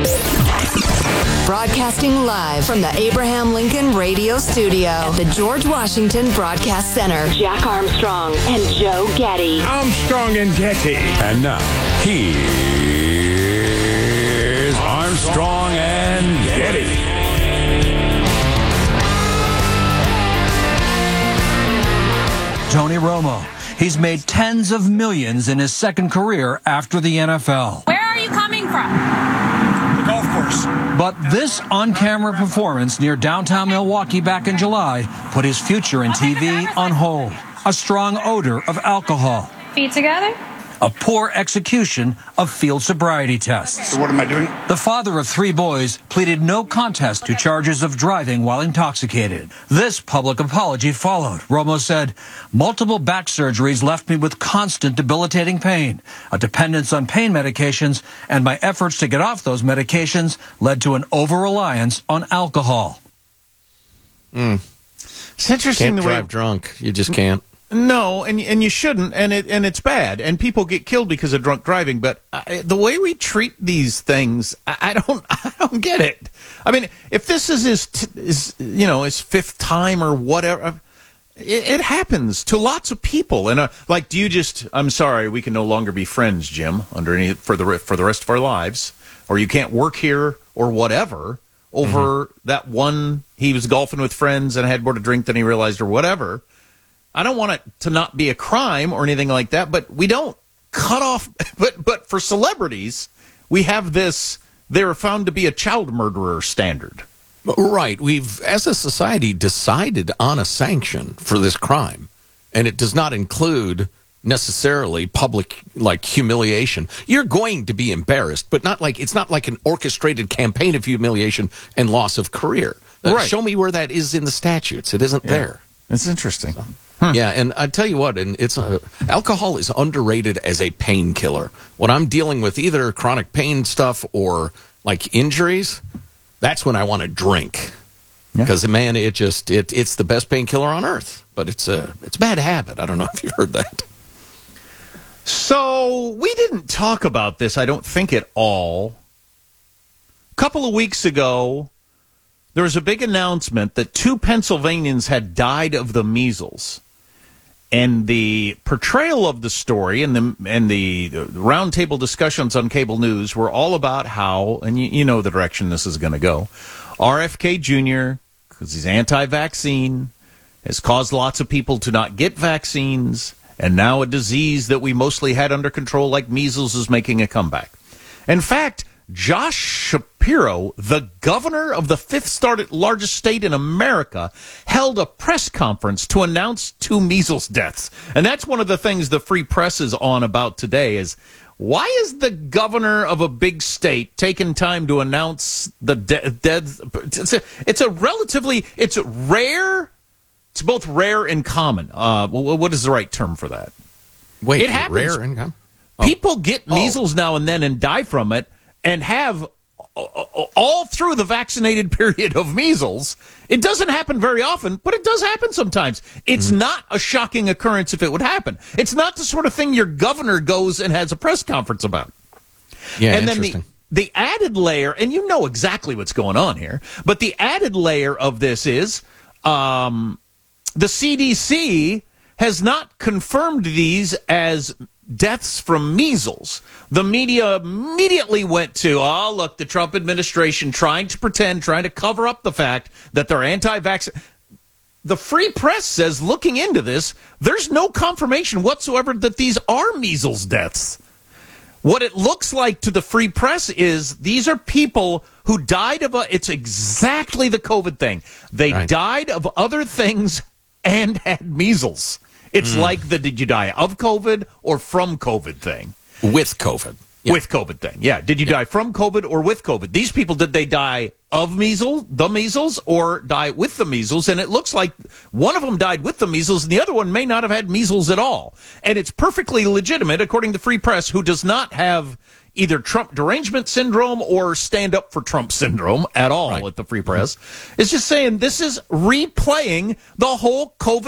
Broadcasting live from the Abraham Lincoln Radio Studio at the George Washington Broadcast Center. Jack Armstrong and Joe Getty. Armstrong and Getty. And now, here's Armstrong and Getty. Tony Romo. He's made tens of millions in his second career after the NFL. Where are you coming from? The golf course. But this on-camera performance near downtown Milwaukee back in July put his future in TV on hold. A strong odor of alcohol. Feet together? A poor execution of field sobriety tests. So what am I doing? The father of 3 boys pleaded no contest to charges of driving while intoxicated. This public apology followed. Romo said, multiple back surgeries left me with constant debilitating pain, a dependence on pain medications, and my efforts to get off those medications led to an over-reliance on alcohol. It's interesting Can't the way drive drunk. You just can't. No, and you shouldn't, and it's bad, and people get killed because of drunk driving. But the way we treat these things, I don't get it. I mean, if this is his 5th time or whatever, it happens to lots of people. And like, do you just? I'm sorry, we can no longer be friends, Jim, for the rest of our lives, or you can't work here or whatever over that one. He was golfing with friends and had more to drink than he realized, or whatever. I don't want it to not be a crime or anything like that, but we don't cut off. But for celebrities, we have this, they're found to be a child murderer standard. Right. We've, as a society, decided on a sanction for this crime, and it does not include necessarily public, like, humiliation. You're going to be embarrassed, but it's not like an orchestrated campaign of humiliation and loss of career. Right. Show me where that is in the statutes. It isn't there. It's interesting. Yeah, and I tell you what, alcohol is underrated as a painkiller. When I'm dealing with either chronic pain stuff or like injuries, that's when I want to drink. Because man, it's the best painkiller on earth. But it's a bad habit. I don't know if you heard that. So we didn't talk about this, I don't think, at all. A couple of weeks ago, there was a big announcement that 2 Pennsylvanians had died of the measles. And the portrayal of the story and the roundtable discussions on cable news were all about how, and you know the direction this is going to go, RFK Jr., because he's anti-vaccine, has caused lots of people to not get vaccines, and now a disease that we mostly had under control, like measles, is making a comeback. In fact, Josh Shapiro, the governor of the 5th largest state in America, held a press conference to announce 2 measles deaths. And that's one of the things the Free Press is on about today is, why is the governor of a big state taking time to announce the deaths? It's rare. It's both rare and common. What is the right term for that? Wait, it happens. Rare and common? People get measles now and then and die from it, and have all through the vaccinated period of measles. It doesn't happen very often, but it does happen sometimes. It's not a shocking occurrence if it would happen. It's not the sort of thing your governor goes and has a press conference about. Yeah, and then interesting. the added layer, and you know exactly what's going on here, but the added layer of this is the CDC has not confirmed these as deaths from measles. The media immediately went to, look, the Trump administration trying to cover up the fact that they're anti-vaccine. The Free Press says, looking into this, there's no confirmation whatsoever that these are measles deaths. What it looks like to the Free Press is these are people who died of it's exactly the COVID thing. They died of other things and had measles. It's like the did you die of COVID or from COVID thing. With COVID. Yeah. With COVID thing. Yeah. Did you die from COVID or with COVID? These people, did they die of the measles, or die with the measles? And it looks like one of them died with the measles, and the other one may not have had measles at all. And it's perfectly legitimate, according to Free Press, who does not have either Trump derangement syndrome or stand up for Trump syndrome at all at the Free Press. It's just saying this is replaying the whole COVID